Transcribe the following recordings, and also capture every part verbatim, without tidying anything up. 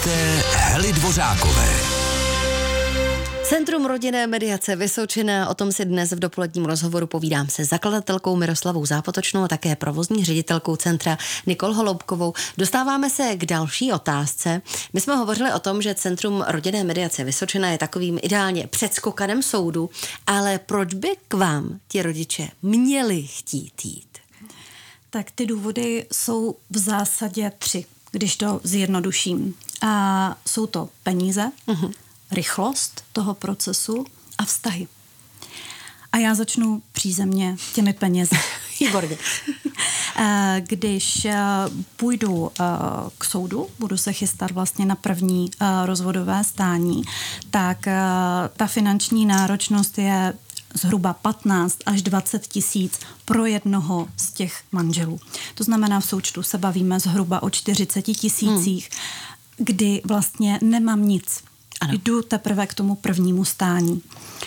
Posloucháte Hely Dvořákové. Centrum rodinné mediace Vysočina, o tom si dnes v dopoledním rozhovoru povídám se zakladatelkou Miroslavou Zápotočnou a také provozní ředitelkou centra Nikol Holoubkovou. Dostáváme se k další otázce. My jsme hovořili o tom, že Centrum rodinné mediace Vysočina je takovým ideálně předskokanem soudu, ale proč by k vám ti rodiče měli chtít jít? Tak ty důvody jsou v zásadě tři, když to zjednoduším. A jsou to peníze, uh-huh. rychlost toho procesu a vztahy. A já začnu přízemně těmi penězi. Výborně. Když půjdu k soudu, budu se chystat vlastně na první rozvodové stání, tak ta finanční náročnost je zhruba patnáct až dvacet tisíc pro jednoho z těch manželů. To znamená, v součtu se bavíme zhruba o čtyřicet tisících, hmm. kdy vlastně nemám nic. Ano. Jdu teprve k tomu prvnímu stání.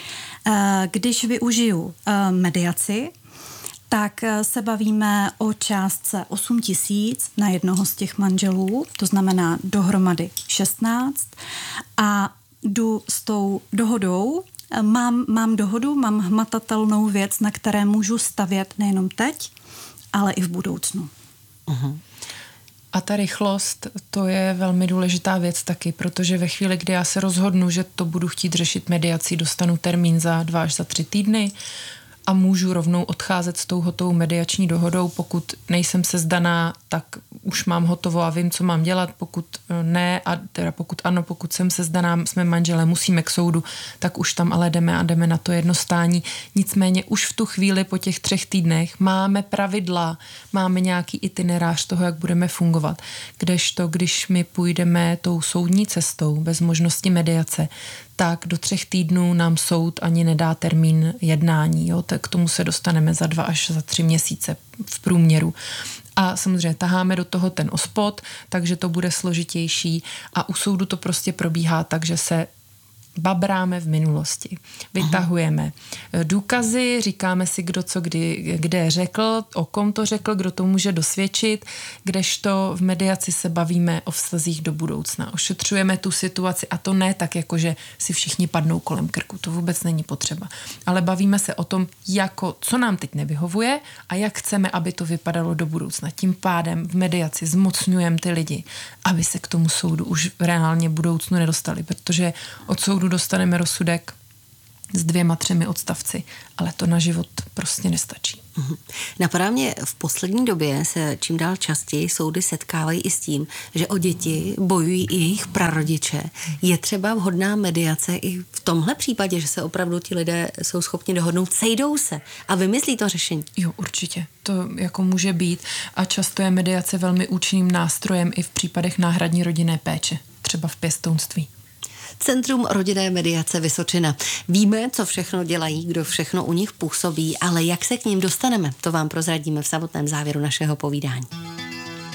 Když využiju mediaci, tak se bavíme o částce osm tisíc na jednoho z těch manželů, to znamená dohromady šestnáct, a jdu s tou dohodou. Mám, mám dohodu, mám hmatatelnou věc, na které můžu stavět nejenom teď, ale i v budoucnu. Uh-huh. A ta rychlost, to je velmi důležitá věc taky, protože ve chvíli, kdy já se rozhodnu, že to budu chtít řešit mediací, dostanu termín za dva až za tři týdny a můžu rovnou odcházet s tou hotovou mediační dohodou. Pokud nejsem sezdaná, tak už mám hotovo a vím, co mám dělat. Pokud ne, a teda pokud ano, pokud jsem sezdaná, jsme manželé, musíme k soudu, tak už tam ale jdeme a jdeme na to jedno stání. Nicméně už v tu chvíli po těch třech týdnech máme pravidla, máme nějaký itinerář toho, jak budeme fungovat. Kdežto, když my půjdeme tou soudní cestou bez možnosti mediace, tak do třech týdnů nám soud ani nedá termín jednání. Jo? Tak k tomu se dostaneme za dva až za tři měsíce v průměru. A samozřejmě taháme do toho ten ospod, takže to bude složitější a u soudu to prostě probíhá tak, že se babráme v minulosti. Vytahujeme Aha. důkazy, říkáme si, kdo co kdy, kde řekl, o kom to řekl, kdo to může dosvědčit, kdežto v mediaci se bavíme o vztazích do budoucna. Ošetřujeme tu situaci a to ne tak, jako že si všichni padnou kolem krku. To vůbec není potřeba. Ale bavíme se o tom, jako, co nám teď nevyhovuje a jak chceme, aby to vypadalo do budoucna. Tím pádem v mediaci zmocňujeme ty lidi, aby se k tomu soudu už reálně v budoucnu nedostali, protože od soudu dostaneme rozsudek s dvěma, třemi odstavci, ale to na život prostě nestačí. Uhum. Napadá mě, v poslední době se čím dál častěji soudy setkávají i s tím, že o děti bojují i jejich prarodiče. Je třeba vhodná mediace i v tomhle případě, že se opravdu ti lidé jsou schopni dohodnout, sejdou se a vymyslí to řešení? Jo, určitě. To jako může být a často je mediace velmi účinným nástrojem i v případech náhradní rodinné péče, třeba v pěstounství. Centrum rodinné mediace Vysočina. Víme, co všechno dělají, kdo všechno u nich působí, ale jak se k ním dostaneme, to vám prozradíme v samotném závěru našeho povídání.